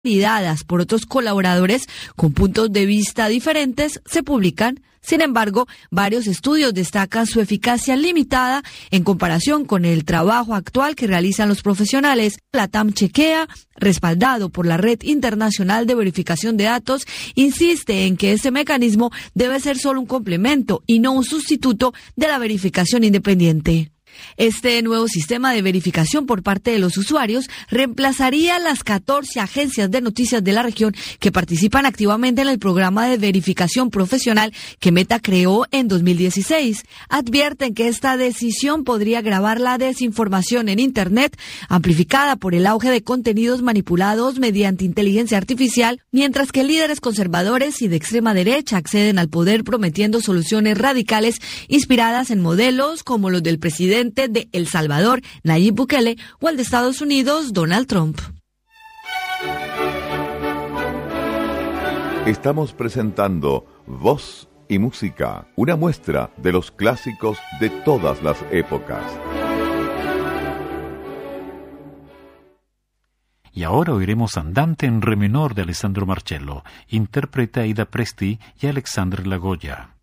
validadas por otros colaboradores con puntos de vista diferentes, se publican. Sin embargo, varios estudios destacan su eficacia limitada en comparación con el trabajo actual que realizan los profesionales. LATAM Chequea, respaldado por la Red Internacional de Verificación de Datos, insiste en que ese mecanismo debe ser solo un complemento y no un sustituto de la verificación independiente. Este nuevo sistema de verificación por parte de los usuarios reemplazaría las 14 agencias de noticias de la región que participan activamente en el programa de verificación profesional que Meta creó en 2016. Advierten que esta decisión podría agravar la desinformación en Internet, amplificada por el auge de contenidos manipulados mediante inteligencia artificial, mientras que líderes conservadores y de extrema derecha acceden al poder prometiendo soluciones radicales inspiradas en modelos como los del presidente de El Salvador, Nayib Bukele, o el de Estados Unidos, Donald Trump. Estamos presentando Voz y Música, una muestra de los clásicos de todas las épocas. Y ahora oiremos Andante en re menor de Alessandro Marcello. Interpreta a Ida Presti y Alexandre Lagoya.